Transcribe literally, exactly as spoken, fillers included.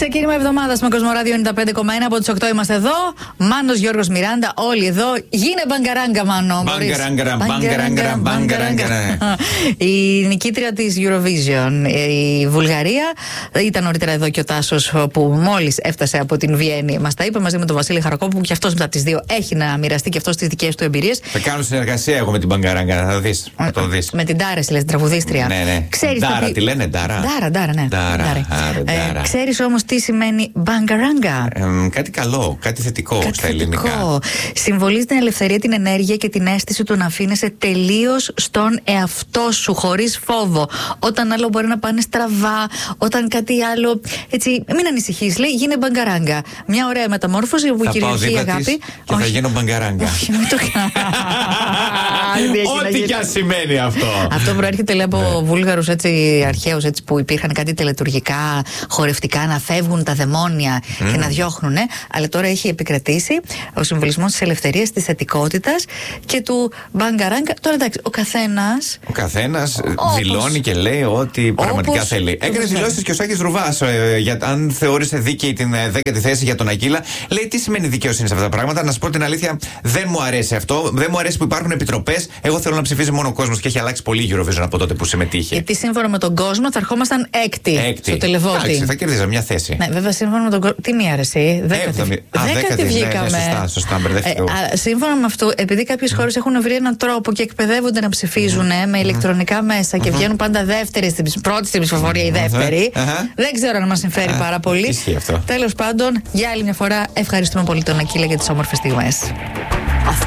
Ξεκίνημα εβδομάδα με Κοσμοράδιο ενενήντα πέντε κόμμα ένα. Από τις οκτώ είμαστε εδώ. Μάνος, Γιώργος, Μιράντα, όλοι εδώ. Γίνε μπαγκαράγκα, Μάνο. Μπαγκαράγκα, μπαγκαράγκα, μπαγκαράγκα. Η νικήτρια της Eurovision, η Βουλγαρία. Ήταν νωρίτερα εδώ και ο Τάσος που μόλις έφτασε από την Βιέννη. Μας τα είπε μαζί με τον Βασίλη Χαρακόπου, που και αυτός μετά τις δύο έχει να μοιραστεί και αυτός τις δικές του εμπειρίες. Θα κάνω συνεργασία εγώ με την μπαγκαράγκα, θα δεις. Θα το δεις. Με την Ντάρα, λες, την τραγουδίστρια. Ναι, ναι. Ξέρεις Ντάρα, τι... τη λένε Ντάρα. Ντάρα, Ντάρα, ναι. Ντάρα, άρα, Ντάρα. Ε, ξέρεις όμως τι σημαίνει μπαγκαράγκα? Ε, κάτι καλό, κάτι θετικό κάτι στα ελληνικά. Θετικό. Συμβολίζει την ελευθερία, την ενέργεια και την αίσθηση του να αφήνεσαι τελείως στον εαυτό σου, χωρίς φόβο. Όταν άλλο μπορεί να πάνε στραβά, όταν κάτι άλλο. Έτσι, μην ανησυχείς, λέει, γίνε μπαγκαράγκα. Μια ωραία μεταμόρφωση που κυριαρχεί η αγάπη. Και θα γίνω μπαγκαράγκα. Όχι, μην το Ό,τι κι αν σημαίνει αυτό. Αυτό προέρχεται, λέει, από Βούλγαρους αρχαίους που υπήρχαν κάτι τελετουργικά, χορευτικά, να φεύγουν τα δαιμόνια mm. και να διώχνουν. Αλλά τώρα έχει επικρατήσει ο συμβολισμός της ελευθερίας, της θετικότητας και του μπαγκαράγκα. Τώρα εντάξει, ο καθένας. Ο καθένας δηλώνει και λέει ότι πραγματικά όπως θέλει. Έκανε δηλώσεις και ο Σάκης Ρουβάς, ε, για, αν θεώρησε δίκαιη την ε, δέκατη θέση για τον Ακύλα. Λέει, τι σημαίνει δικαιοσύνη σε αυτά τα πράγματα? Να σου πω την αλήθεια, δεν μου αρέσει αυτό. Δεν μου αρέσει που υπάρχουν επιτροπές. Εγώ θέλω να ψηφίζει μόνο ο κόσμος και έχει αλλάξει πολύ η Eurovision από τότε που συμμετείχε. Γιατί σύμφωνα με τον κόσμο θα ερχόμασταν έκτη, έκτη. στο τηλεβότη. Εντάξει, θα κερδίζα μια θέση. Ναι, βέβαια σύμφωνα με τον κόσμο. Τι μία αρέσει, δέκατη. Δέκατη βγήκαμε. Ναι, ναι, σωστά, σωστά, μπερδεύτηκα. Ε, σύμφωνα με αυτό, επειδή κάποιες mm. χώρες έχουν βρει έναν τρόπο και εκπαιδεύονται να ψηφίζουν mm. με ηλεκτρονικά μέσα και βγαίνουν πάντα δεύτερη, στην πρώτη στην ψηφοφορία η δεύτερη. Δεν ξέρω αν μας συμφέρει πάρα πολύ. Τέλος πάντων, για άλλη μια φορά ευχαριστούμε πολύ τον Ακύλα για τις όμορφες στιγμές.